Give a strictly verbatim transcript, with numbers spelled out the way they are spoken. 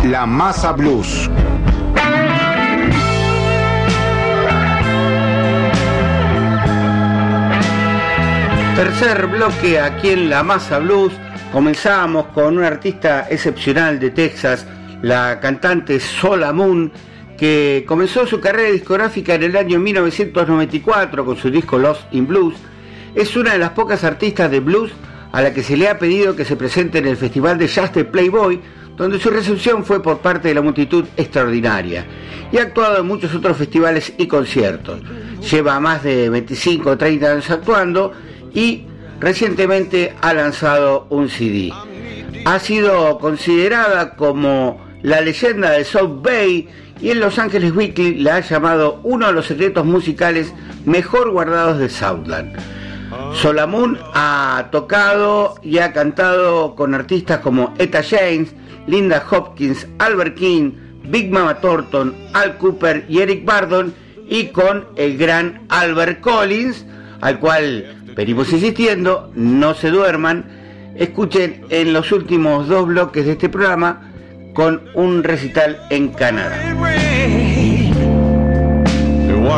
La Masa Blues. Tercer bloque aquí en La Masa Blues. Comenzamos con una artista excepcional de Texas, la cantante Sola Moon, que comenzó su carrera discográfica en el año mil novecientos noventa y cuatro con su disco Lost in Blues. Es una de las pocas artistas de blues a la que se le ha pedido que se presente en el Festival de Jazz de Playboy, donde su recepción fue por parte de la multitud extraordinaria, y ha actuado en muchos otros festivales y conciertos. Lleva más de veinticinco o treinta años actuando y recientemente ha lanzado un C D. Ha sido considerada como la leyenda de South Bay y en Los Angeles Weekly la ha llamado uno de los secretos musicales mejor guardados de Southland. Sola Moon ha tocado y ha cantado con artistas como Etta James, Linda Hopkins, Albert King, Big Mama Thornton, Al Cooper y Eric Burdon, y con el gran Albert Collins, al cual venimos insistiendo, no se duerman, escuchen en los últimos dos bloques de este programa con un recital en Canadá.